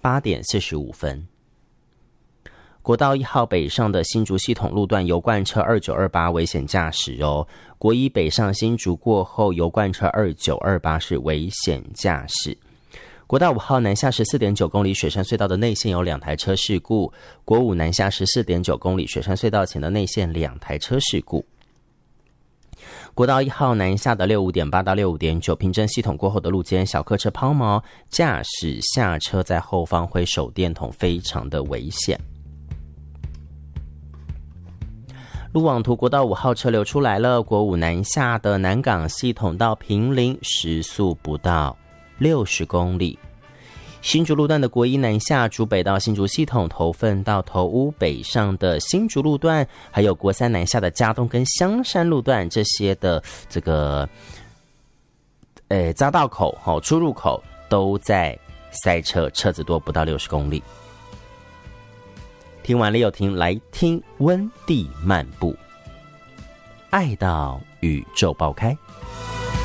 8点45分。国道1号北上的新竹系统路段油罐车2928危险驾驶哦。国一北上新竹过后，油罐车2928是危险驾驶。国道5号南下 14.9 公里水山隧道的内线有2台车事故，国5南下 14.9 公里水山隧道前的内线2台车事故。国道1号南下的 65.8 到 65.9 平镇系统过后的路肩小客车抛锚，驾驶下车在后方挥手电筒，非常的危险。路网图国道5号车流出来了，国5南下的南港系统到坪林时速不到60公里。新竹路段的国一南下竹北到新竹系统头份到头屋北上的新竹路段，还有国3南下的嘉东跟香山路段，这些的这个匝道口出入口都在塞车，车子多不到60公里。听完了又听，来听温蒂漫步，爱到宇宙爆开。